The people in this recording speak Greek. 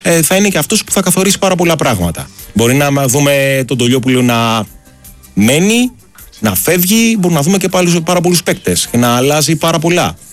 θα είναι και αυτός που θα καθορίσει πάρα πολλά πράγματα. Μπορεί να δούμε τον Τολιόπουλο να μένει, να φεύγει, μπορούμε να δούμε και πάρα πολλούς παίκτες και να αλλάζει πάρα πολλά.